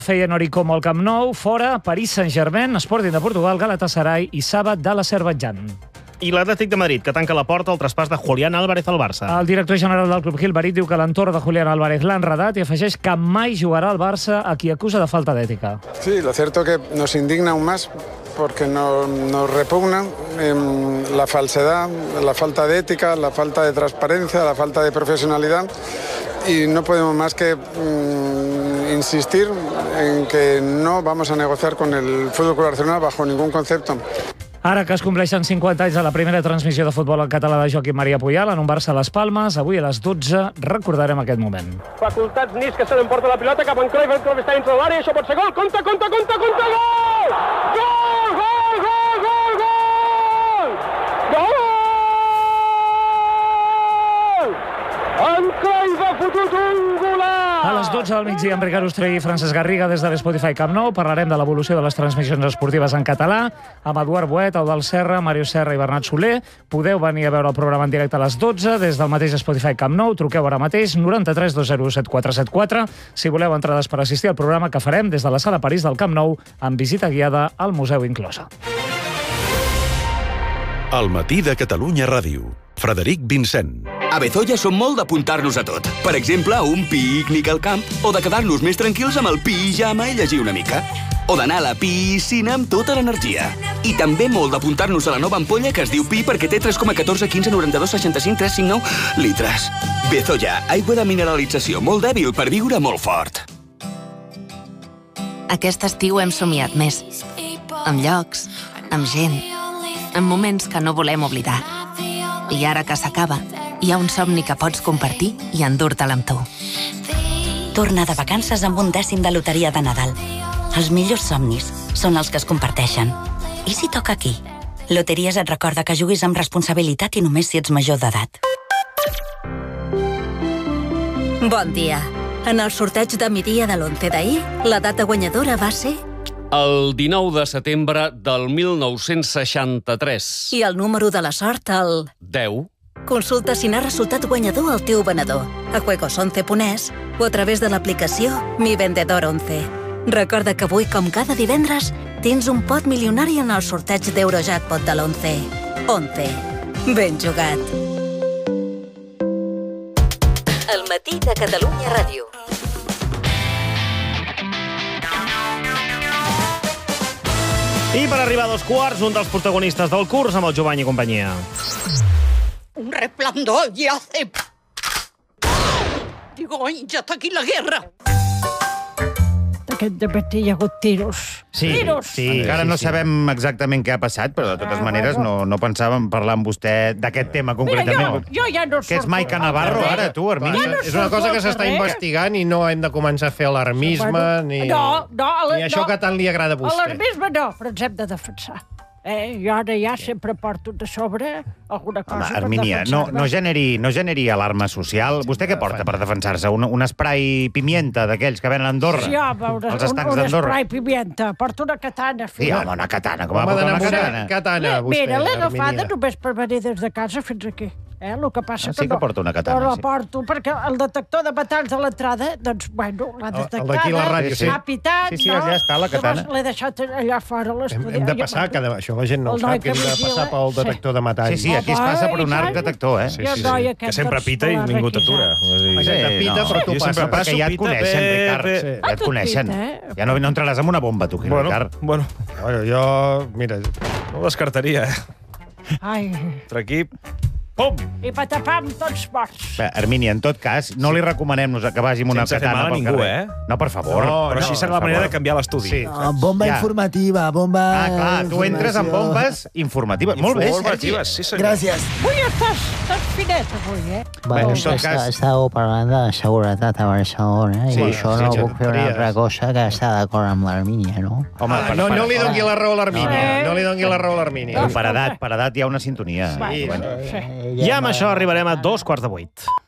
Feyenoord i Como al Camp Nou, fora Paris Saint-Germain, Sporting de Portugal, Galatasaray i Saba de l'Azerbaidjan. I l'Atlètic de Madrid, que tanca la porta al traspàs de Julián Álvarez al Barça. El director general del club Gilbarit diu que l'entorn de Julián Álvarez l'ha enredat i afegeix que mai jugarà al Barça a qui acusa de falta d'ética. Sí, lo cierto que nos indigna aún más porque nos repugna la falsedad, la falta de ética, la falta de transparencia, la falta de profesionalidad y no podemos más que insistir en que no vamos a negociar con el Fútbol Club Barcelona bajo ningún concepto. Ara que es compleixen 50 anys de la primera transmissió de futbol en català de Joaquim Maria Puyal en un Barça a les Palmes, avui a les 12 recordarem aquest moment. Facultats Nis, que se l'emporta la pilota cap en Cruyff, el Cruyff està dintre de l'àrea, això pot ser gol, compte, gol! Gol! En Cruyff ha fotut un golaç! A les 12 del migdia, amb Ricard Ostrell i Francesc Garriga des de l'Spotify Camp Nou parlarem de l'evolució de les transmissions esportives en català amb Eduard Boet, Eudald Serra, Mario Serra i Bernat Soler. Podeu venir a veure el programa en directe a les 12 des del mateix Spotify Camp Nou. Truqueu ara mateix 93 201 7474 si voleu entrades per assistir al programa que farem des de la Sala París del Camp Nou amb visita guiada al museu inclosa. El matí de Catalunya Ràdio. Frederic Vincent. A Bezoya som molt d'apuntar-nos a tot. Per exemple, a un pícnic al camp o de quedar-nos més tranquils amb el pijama i llegir una mica. O d'anar a la piscina amb tota l'energia. I també molt d'apuntar-nos a la nova ampolla que es diu Pi perquè té 3,14, 15, 92, 65, 359 litres. Bezoya, aigua de mineralització molt dèbil per viure molt fort. Aquest estiu hem somiat més. Amb llocs, amb gent, amb moments que no volem oblidar. I ara que s'acaba, hi ha un somni que pots compartir i endur-te'l amb tu. Torna de vacances amb un dècim de loteria de Nadal. Els millors somnis són els que es comparteixen. I si toca aquí? Loteries et recorda que juguis amb responsabilitat i només si ets major d'edat. Bon dia. En el sorteig de migdia de l'11 d'ahir, la data guanyadora va ser... El 19 de setembre del 1963. I el número de la sort, el... 10. Consulta si n'ha resultat guanyador al teu venedor, a juegos11.es o a través de l'aplicació Mi Vendedor 11. Recorda que avui, com cada divendres, tens un pot milionari en el sorteig d'Eurojackpot de l'11. 11. Ben jugat. El matí de Catalunya Ràdio. I per arribar a 2:15, un dels protagonistes del curs amb el Jovany i companyia. Un resplandor y hace... Digo, ¡ay, ya está aquí la guerra! Aquest dematí hi ha hagut tiros. Tiros! Sí, encara no sabem exactament què ha passat, però de totes maneres no pensàvem parlar amb vostè d'aquest tema concretament. Jo ja no Que és Maica Navarro, ara, tu, Hermínia? És una cosa que s'està investigant i no hem de començar a fer alarmisme ni això que tant li agrada a vostè. Alarmisme no, però ens hem de defensar. Jo ara ja sempre porto de sobre alguna cosa per Hermínia, defensar-me. no generi alarma social. Vostè què porta per defensar-se? Un spray pimienta d'aquells que venen a Andorra? Sí, home, Els estancs un d'Andorra? spray pimienta. Porto una katana. Sí, home, una katana. Com va portar una katana? Katana, vostè, Mira, l'he agafada Hermínia. només per venir des de casa fins aquí. El que passa Sí que porta una katana, no la sí. porto, perquè el detector de metalls de l'entrada, doncs, bueno, l'ha detectada. d'aquí la ràdio, sí. Ha pitat, Sí, allà està la katana. Llavors l'he deixat allà fora a l'estudi. Hem de passar, això la gent no ho El noi sap, que hem de vigila. passar pel detector de metalls. Sí, aquí es passa per un arc detector, I el noi aquest, Que sempre pita i ningú t'atura. Sempre pita, però tu passes. Perquè ja et coneixen, Ricard. Ja et coneixen. Ja no entraràs amb una bomba, tu, Ricard. Bueno, jo, mira... no ho descartaria, Ai, Entre aquí... Pum! i patapam, tots morts. Bé, Hermínia, en tot cas, no li recomanem que vagi amb una Sense fer katana mal a pel ningú, carrer. No, per favor. Però així serà la manera de canviar l'estudi. Sí. Bomba informativa, bomba... Ah, clar, tu entres amb bombes informatives. Molt bé, Sergi. Sí, senyor. Gràcies. Avui estàs finet, avui, Bueno, en tot cas... Estàveu parlant de seguretat a Barcelona i això no puc fer una altra cosa que estar d'acord amb l'Hermínia, no? Home, No li doni la raó a l'Hermínia. No li doni la raó a l'Hermínia. Per edat hi ha una sintonia. Sí, Bueno. I amb això arribarem a 2:15.